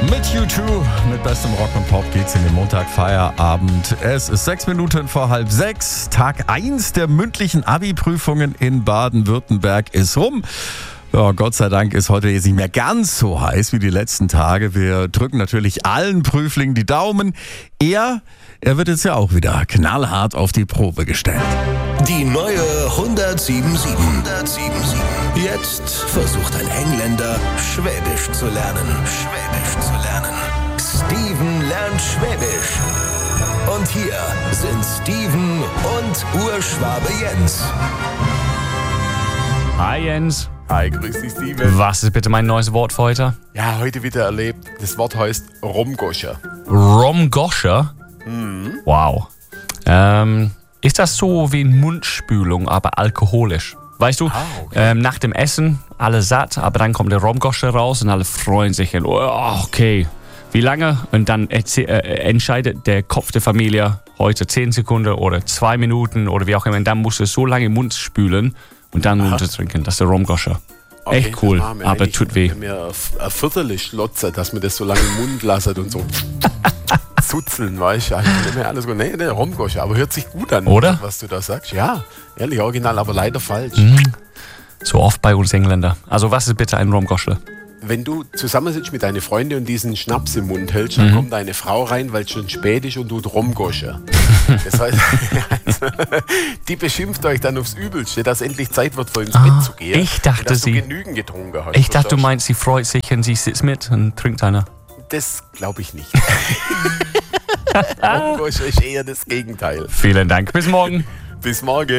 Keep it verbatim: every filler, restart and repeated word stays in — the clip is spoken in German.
Mit U zwei, mit bestem Rock und Pop geht's in den Montag Feierabend. Es ist sechs Minuten vor halb sechs. Tag eins der mündlichen Abi-Prüfungen in Baden-Württemberg ist rum. Ja, Gott sei Dank ist heute jetzt nicht mehr ganz so heiß wie die letzten Tage. Wir drücken natürlich allen Prüflingen die Daumen. Er, er wird jetzt ja auch wieder knallhart auf die Probe gestellt. Die neue hundertsiebundsiebzig. hundertsiebenundsiebzig. Jetzt versucht ein Engländer, Schwäbisch zu lernen. Schwäbisch zu lernen. Steven lernt Schwäbisch. Und hier sind Steven und Urschwabe Jens. Hi Jens. Hi, grüß dich, Steven. Was ist bitte mein neues Wort für heute? Ja, heute wieder erlebt. Das Wort heißt Romgoscher. Romgoscher? Mhm. Wow. Ähm, ist das so wie Mundspülung, aber alkoholisch? Weißt du, Ah, okay. ähm, nach dem Essen, alle satt, aber dann kommt der Romgoscher raus und alle freuen sich. Und, oh, okay, wie lange? Und dann erzäh- äh, entscheidet der Kopf der Familie heute zehn Sekunden oder zwei Minuten oder wie auch immer. Und dann musst du so lange im Mund spülen und dann runtertrinken. Das ist der Romgoscher. Okay, Echt cool, das machen wir aber eigentlich, tut weh. Wenn wir ein Viertel schlotzen, dass man das so lange im Mund lassen und so zuzeln, weißt du? Also, alles gut. Nee, der Romgoscher, aber hört sich gut an, Oder? was du da sagst. Ja, ehrlich, original, aber leider falsch. So oft bei uns Engländer. Also was ist bitte ein Romgoscher? Wenn du zusammensitzt mit deinen Freunden und diesen Schnaps im Mund hältst, dann kommt deine Frau rein, weil es schon spät ist und tut Romgoscher. Das heißt, die beschimpft euch dann aufs Übelste, dass endlich Zeit wird, vor ins Bett zu gehen. ich dachte, und dass sie- du genügend getrunken hast. Ich dachte, du verstehst? meinst, sie freut sich und sie sitzt mit und trinkt einer. Das glaube ich nicht. Romgoscher ist eher das Gegenteil. Vielen Dank. Bis morgen. Bis morgen.